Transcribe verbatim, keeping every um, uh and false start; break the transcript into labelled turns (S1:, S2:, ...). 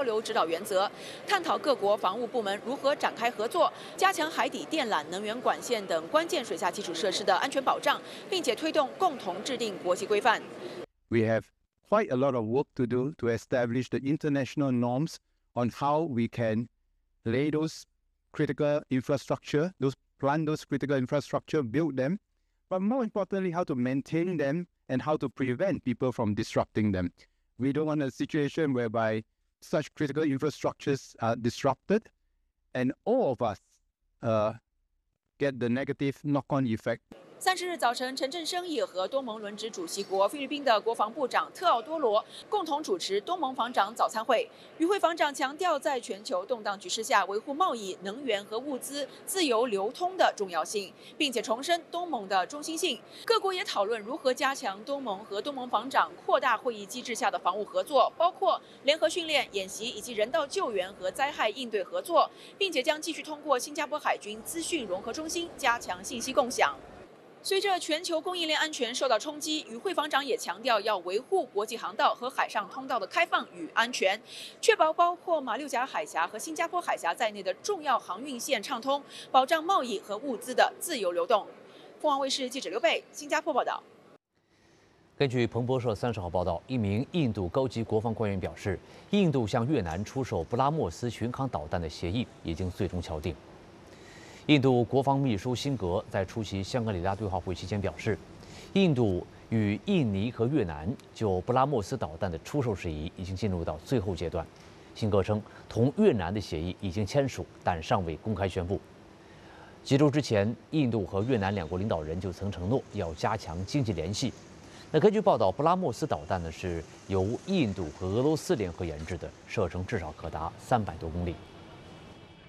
S1: 流指导原则，探讨各国防务部门如何展开合作，加强海底电缆、能源管线等关键水下基础设施的安全保障，并且推动共同制定国际规范。
S2: We have quite a lot of work to do to establish the international norms on how we can lay those critical infrastructure, those plan those critical infrastructure, build them, but more importantly, how to maintain them and how to prevent people from disrupting them. We don't want a situation whereby such critical infrastructures are disrupted and all of us uh, get the negative knock-on effect.
S1: 三十日早晨，陈振声也和东盟轮值主席国菲律宾的国防部长特奥多罗共同主持东盟防长早餐会。与会防长强调，在全球动荡局势下，维护贸易、能源和物资自由流通的重要性，并且重申东盟的中心性。各国也讨论如何加强东盟和东盟防长扩大会议机制下的防务合作，包括联合训练、演习以及人道救援和灾害应对合作，并且将继续通过新加坡海军资讯融合中心加强信息共享。 随着全球供应链安全受到冲击，与会防长也强调要维护国际航道和海上通道的开放与安全，确保包括马六甲海峡和新加坡海峡在内的重要航运线畅通，保障贸易和物资的自由流动。凤凰卫视记者刘贝，新加坡报道。
S3: 根据彭博社三十号报道，一名印度高级国防官员表示，印度向越南出售布拉莫斯巡航导弹的协议已经最终敲定。 印度国防秘书辛格在出席香格里拉对话会期间表示，印度与印尼和越南就布拉莫斯导弹的出售事宜已经进入到最后阶段。辛格称，同越南的协议已经签署，但尚未公开宣布。几周之前，印度和越南两国领导人就曾承诺要加强经济联系。那根据报道，布拉莫斯导弹呢是由印度和俄罗斯联合研制的，射程至少可达三百多公里。